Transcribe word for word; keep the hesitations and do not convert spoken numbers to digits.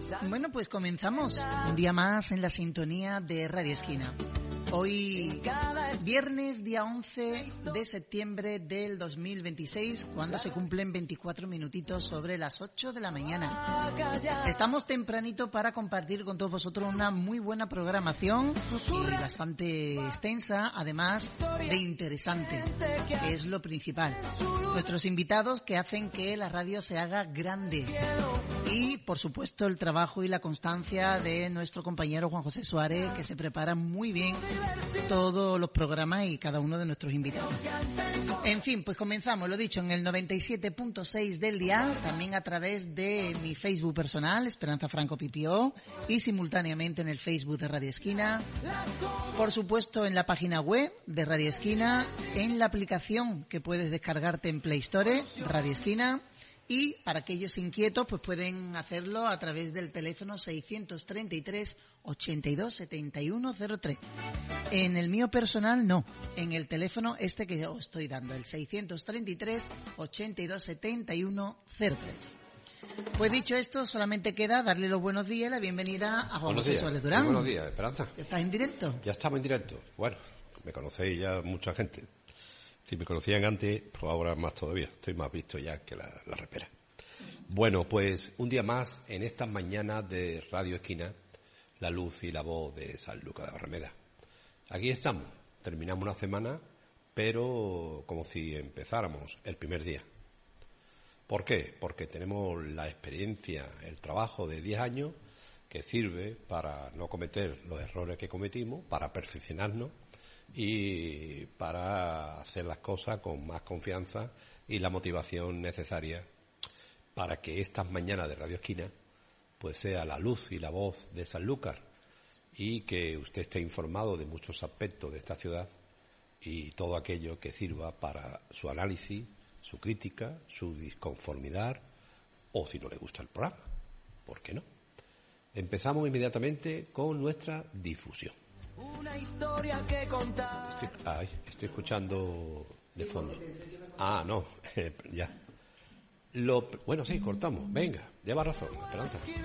Bueno, pues comenzamos un día más en la sintonía de Radio Esquina. Hoy, viernes, día once de septiembre del dos mil veintiséis, cuando se cumplen veinticuatro minutitos sobre las ocho de la mañana. Estamos tempranito para compartir con todos vosotros una muy buena programación y bastante extensa, además de interesante, que es lo principal. Nuestros invitados que hacen que la radio se haga grande. Y, por supuesto, el trabajo y la constancia de nuestro compañero Juan José Suárez, que se prepara muy bien todos los programas y cada uno de nuestros invitados. En fin, pues comenzamos, lo dicho, en el noventa y siete punto seis del dial, también a través de mi Facebook personal, Esperanza Franco Pipió, y simultáneamente en el Facebook de Radio Esquina. Por supuesto, en la página web de Radio Esquina, en la aplicación que puedes descargarte en Play Store, Radio Esquina. Y para aquellos inquietos, pues pueden hacerlo a través del teléfono seiscientos treinta y tres, ochenta y dos, setenta y uno cero tres. En el mío personal, no. En el teléfono este que os estoy dando, el seiscientos treinta y tres, ochenta y dos, setenta y uno cero tres. Pues dicho esto, solamente queda darle los buenos días y la bienvenida a Juan José Suárez Durán. Buenos días, Esperanza. ¿Estás en directo? Ya estamos en directo. Bueno, me conocéis ya mucha gente. Si me conocían antes, pues ahora más todavía. Estoy más visto ya que la, la repera. Bueno, pues un día más en estas mañanas de Radio Esquina, la luz y la voz de Sanlúcar de Barrameda. Aquí estamos. Terminamos una semana, pero como si empezáramos el primer día. ¿Por qué? Porque tenemos la experiencia, el trabajo de diez años que sirve para no cometer los errores que cometimos, para perfeccionarnos y para hacer las cosas con más confianza y la motivación necesaria para que estas mañanas de Radio Esquina pues sea la luz y la voz de Sanlúcar y que usted esté informado de muchos aspectos de esta ciudad y todo aquello que sirva para su análisis, su crítica, su disconformidad o si no le gusta el programa. ¿Por qué no? Empezamos inmediatamente con nuestra difusión. Una historia que contar. Estoy, ay, estoy escuchando de fondo. Ah, no, ya. Lo, bueno, sí, cortamos. Venga, lleva razón, Esperanza.